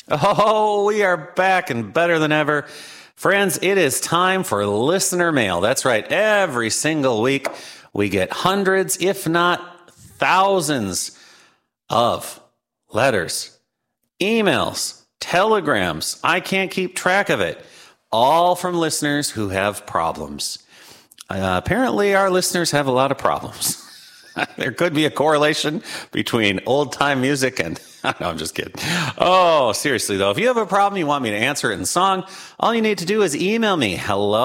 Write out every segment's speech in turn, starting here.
Oh, we are back and better than ever. Friends, it is time for listener mail. That's right. Every single week, we get hundreds, if not thousands, of letters, emails, telegrams. I can't keep track of it. All from listeners who have problems. Apparently, our listeners have a lot of problems. There could be a correlation between old-time music and... No, I'm just kidding. Oh, seriously, though. If you have a problem, you want me to answer it in song, all you need to do is email me,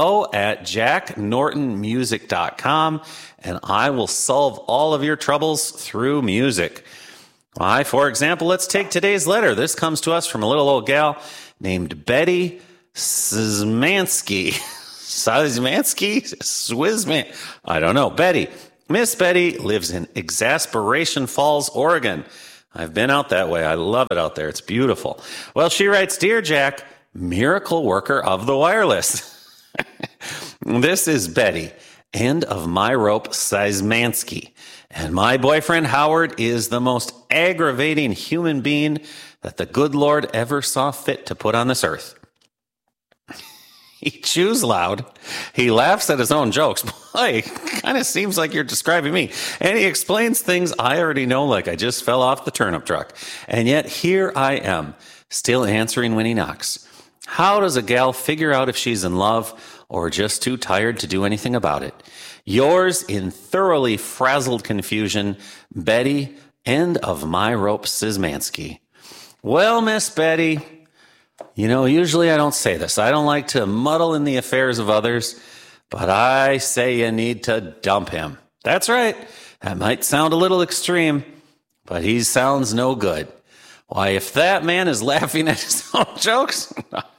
hello@jacknortonmusic.com, and I will solve all of your troubles through music. Why, for example, let's take today's letter. This comes to us from a little old gal named Betty Szymanski. Swizman. I don't know. Betty. Miss Betty lives in Exasperation Falls, Oregon. I've been out that way. I love it out there. It's beautiful. Well, she writes, Dear Jack, miracle worker of the wireless. This is Betty, end of my rope, Szymanski. And my boyfriend, Howard, is the most aggravating human being that the good Lord ever saw fit to put on this earth. He chews loud. He laughs at his own jokes. Boy, kind of seems like you're describing me. And he explains things I already know, like I just fell off the turnip truck. And yet here I am, still answering when he knocks. How does a gal figure out if she's in love or just too tired to do anything about it? Yours in thoroughly frazzled confusion, Betty, end of my rope, Szymanski. Well, Miss Betty... usually I don't say this. I don't like to muddle in the affairs of others, but I say you need to dump him. That's right. That might sound a little extreme, but he sounds no good. Why, if that man is laughing at his own jokes,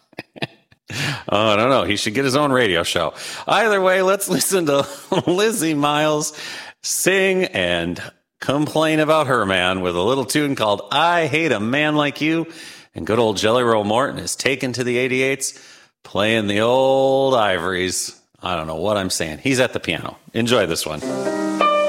I don't know. He should get his own radio show. Either way, let's listen to Lizzie Miles sing and complain about her man with a little tune called I Hate a Man Like You. And good old Jelly Roll Morton is taken to the 88s, playing the old ivories. I don't know what I'm saying. He's at the piano. Enjoy this one.